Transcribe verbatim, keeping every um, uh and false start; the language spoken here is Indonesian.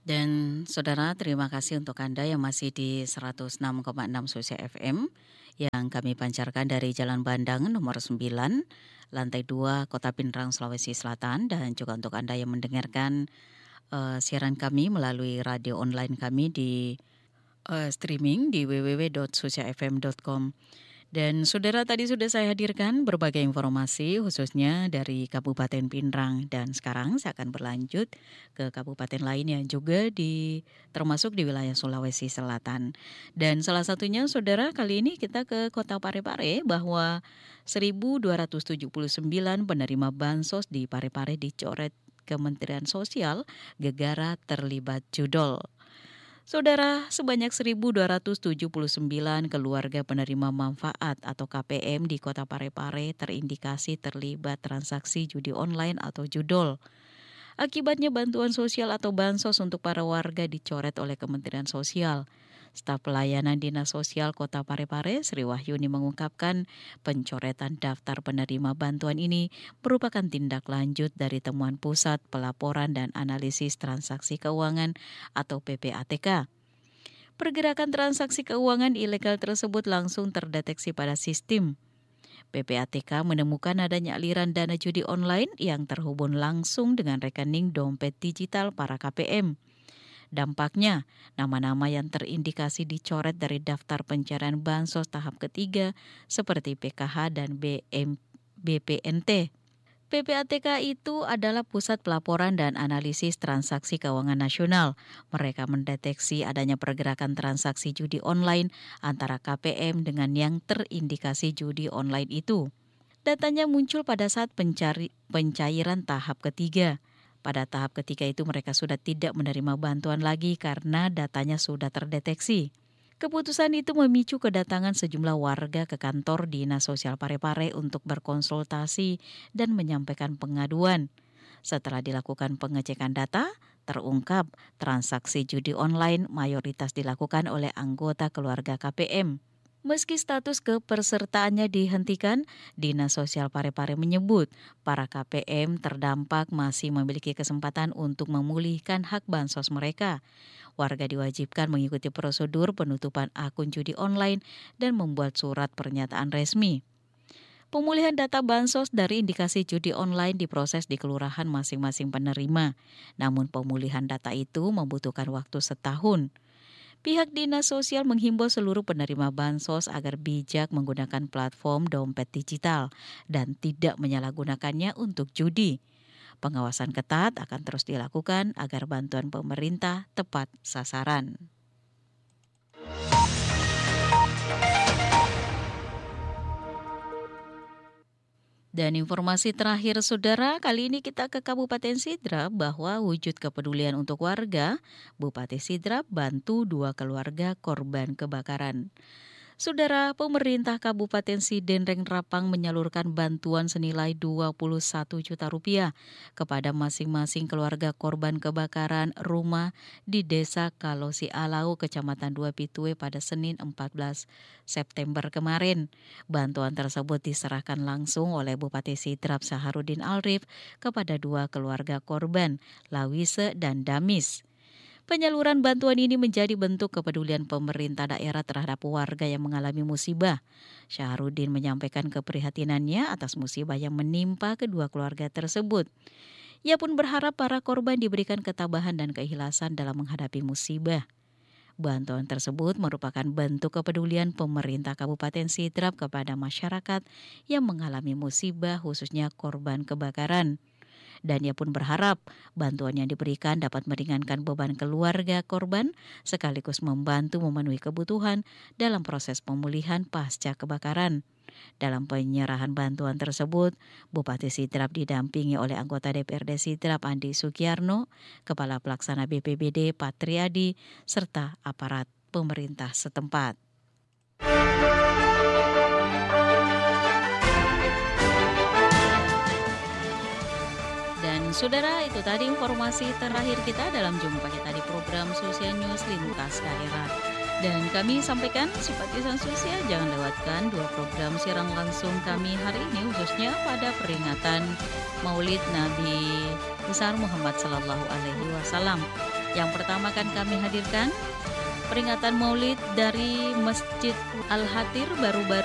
Dan saudara, terima kasih untuk Anda yang masih di seratus enam koma enam Susi F M yang kami pancarkan dari Jalan Bandang nomor sembilan, lantai dua, Kota Pindrang, Sulawesi Selatan. Dan juga untuk Anda yang mendengarkan uh, siaran kami melalui radio online kami di uh, streaming di w w w titik susia f m titik com. Dan saudara, tadi sudah saya hadirkan berbagai informasi khususnya dari Kabupaten Pindrang, dan sekarang saya akan berlanjut ke kabupaten lainnya juga di termasuk di wilayah Sulawesi Selatan. Dan salah satunya saudara, kali ini kita ke Kota Parepare bahwa seribu dua ratus tujuh puluh sembilan penerima bansos di Parepare dicoret Kementerian Sosial gegara terlibat judol. Saudara, sebanyak seribu dua ratus tujuh puluh sembilan keluarga penerima manfaat atau K P M di Kota Parepare terindikasi terlibat transaksi judi online atau judol. Akibatnya bantuan sosial atau bansos untuk para warga dicoret oleh Kementerian Sosial. Staf Pelayanan Dinas Sosial Kota Parepare, Sri Wahyuni, mengungkapkan pencoretan daftar penerima bantuan ini merupakan tindak lanjut dari temuan Pusat Pelaporan dan Analisis Transaksi Keuangan atau P P A T K. Pergerakan transaksi keuangan ilegal tersebut langsung terdeteksi pada sistem. P P A T K menemukan adanya aliran dana judi online yang terhubung langsung dengan rekening dompet digital para K P M. Dampaknya, nama-nama yang terindikasi dicoret dari daftar pencarian bansos tahap ketiga seperti P K H dan B M B P N T. P P A T K itu adalah Pusat Pelaporan dan Analisis Transaksi Keuangan Nasional. Mereka mendeteksi adanya pergerakan transaksi judi online antara K P M dengan yang terindikasi judi online itu. Datanya muncul pada saat pencari, pencairan tahap ketiga. Pada tahap ketiga itu mereka sudah tidak menerima bantuan lagi karena datanya sudah terdeteksi. Keputusan itu memicu kedatangan sejumlah warga ke kantor Dinas Sosial Parepare untuk berkonsultasi dan menyampaikan pengaduan. Setelah dilakukan pengecekan data, terungkap transaksi judi online mayoritas dilakukan oleh anggota keluarga K P M. Meski status kepesertaannya dihentikan, Dinas Sosial Parepare menyebut para K P M terdampak masih memiliki kesempatan untuk memulihkan hak bansos mereka. Warga diwajibkan mengikuti prosedur penutupan akun judi online dan membuat surat pernyataan resmi. Pemulihan data bansos dari indikasi judi online diproses di kelurahan masing-masing penerima. Namun pemulihan data itu membutuhkan waktu setahun. Pihak Dinas Sosial menghimbau seluruh penerima bansos agar bijak menggunakan platform dompet digital dan tidak menyalahgunakannya untuk judi. Pengawasan ketat akan terus dilakukan agar bantuan pemerintah tepat sasaran. Dan informasi terakhir saudara, kali ini kita ke Kabupaten Sidrap bahwa wujud kepedulian untuk warga, Bupati Sidrap bantu dua keluarga korban kebakaran. Saudara, pemerintah Kabupaten Sidenreng Rapang menyalurkan bantuan senilai dua puluh satu juta rupiah kepada masing-masing keluarga korban kebakaran rumah di Desa Kalosi Alau, Kecamatan Dua Pitue pada Senin empat belas September kemarin. Bantuan tersebut diserahkan langsung oleh Bupati Sidrap Saharudin Alrif kepada dua keluarga korban, Lawise dan Damis. Penyaluran bantuan ini menjadi bentuk kepedulian pemerintah daerah terhadap warga yang mengalami musibah. Syahrudin menyampaikan keprihatinannya atas musibah yang menimpa kedua keluarga tersebut. Ia pun berharap para korban diberikan ketabahan dan keikhlasan dalam menghadapi musibah. Bantuan tersebut merupakan bentuk kepedulian pemerintah Kabupaten Sidrap kepada masyarakat yang mengalami musibah, khususnya korban kebakaran. Dan ia pun berharap bantuan yang diberikan dapat meringankan beban keluarga korban sekaligus membantu memenuhi kebutuhan dalam proses pemulihan pasca kebakaran. Dalam penyerahan bantuan tersebut, Bupati Sidrap didampingi oleh anggota D P R D Sidrap Andi Sugiarno, Kepala Pelaksana B P B D Patriadi, serta aparat pemerintah setempat. Dan saudara, itu tadi informasi terakhir kita dalam jumpa kita di program Sosial News Lintas Daerah. Dan kami sampaikan simpatisan sosial jangan lewatkan dua program siaran langsung kami hari ini, khususnya pada peringatan Maulid Nabi besar Muhammad Sallallahu Alaihi Wasallam. Yang pertama akan kami hadirkan peringatan Maulid dari Masjid Al-Hatir baru-baru